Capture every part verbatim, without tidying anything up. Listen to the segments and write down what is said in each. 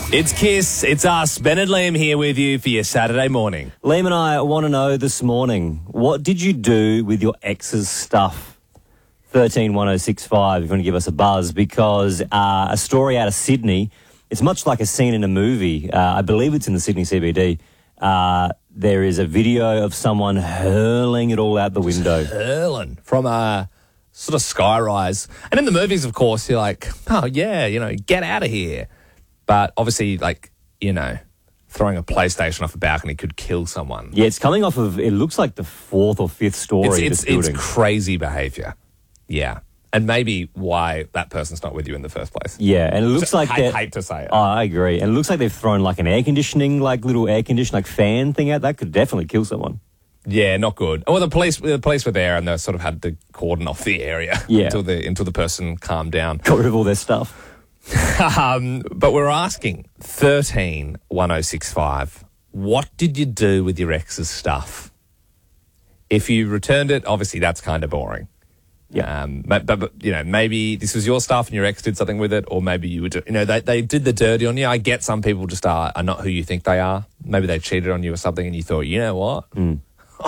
It's Kiss, it's us, Ben and Liam here with you for your Saturday morning. Liam and I want to know this morning, what did you do with your ex's stuff? thirteen one oh six five, if you want to give us a buzz, because uh, a story out of Sydney, it's much like a scene in a movie. Uh, I believe it's in the Sydney C B D. Uh, there is a video of someone hurling it all out the window. Hurling from a sort of skyrise. And in the movies, of course, you're like, oh, yeah, you know, get out of here. But obviously, like, you know, throwing a PlayStation off a balcony could kill someone. Yeah, it's coming off of, it looks like the fourth or fifth story It's, of it's, this building. it's crazy behaviour. Yeah. And maybe why that person's not with you in the first place. Yeah, and it looks So, like I they're... hate to say it. Oh, I agree. And it looks like they've thrown like an air conditioning, like little air conditioning, like fan thing out. That could definitely kill someone. Yeah, not good. Well, the police the police were there and they sort of had to cordon off the area Yeah. until the until the person calmed down. Got rid of all their stuff. um, but we're asking thirteen one oh six five, what did you do with your ex's stuff? If you returned it, obviously that's kind of boring. Yeah. Um, but, but, but, you know, maybe this was your stuff and your ex did something with it, or maybe you would, you know, they, they did the dirty on you. I get some people just are, are not who you think they are. Maybe they cheated on you or something and you thought, you know what? Mm.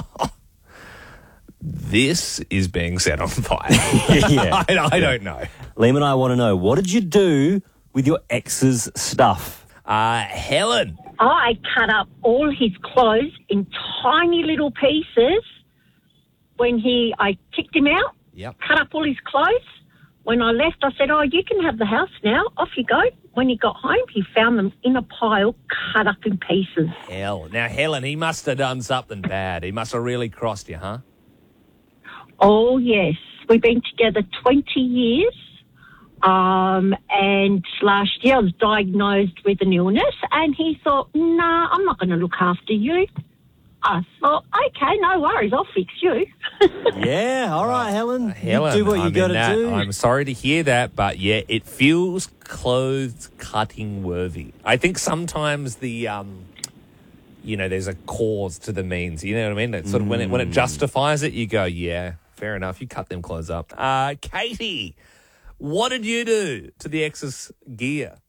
This is being set on fire. Yeah. I, I don't know. Liam and I want to know, what did you do with your ex's stuff? Uh, Helen. I cut up all his clothes in tiny little pieces when he, I kicked him out, Yep. cut up all his clothes. When I left, I said, oh, you can have the house now. Off you go. When he got home, he found them in a pile, cut up in pieces. Hell. Now, Helen, he must have done something bad. He must have really crossed you, huh? Oh, yes. We've been together twenty years. Um, and last year I was diagnosed with an illness and he thought, nah, I'm not going to look after you. I thought, okay, no worries, I'll fix you. Yeah, all right, Helen. Helen, you do what I you mean, got to that- do. I'm sorry to hear that, but yeah, it feels clothes cutting worthy. I think sometimes the, um, you know, there's a cause to the means. You know what I mean? It's sort of when it when it justifies it, you go, yeah, fair enough. You cut them clothes up. Uh, Katie, what did you do to the ex's gear?